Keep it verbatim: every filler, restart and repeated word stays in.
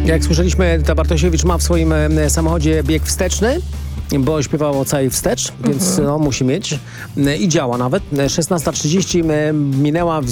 Jak słyszeliśmy, Edyta Bartosiewicz ma w swoim e, samochodzie bieg wsteczny, bo śpiewało całej wstecz, więc no, musi mieć. E, I działa nawet. szesnasta trzydzieści minęła. W